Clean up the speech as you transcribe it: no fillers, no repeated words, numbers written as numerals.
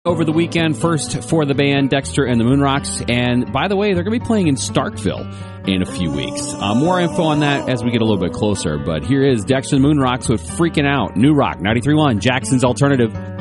over the weekend. First for the band Dexter and the Moonrocks. And by the way, they're going to be playing in Starkville in a few weeks. More info on that as we get a little bit closer. But here is Dexter and the Moonrocks with Freaking Out. New Rock 93.1, Jackson's Alternative.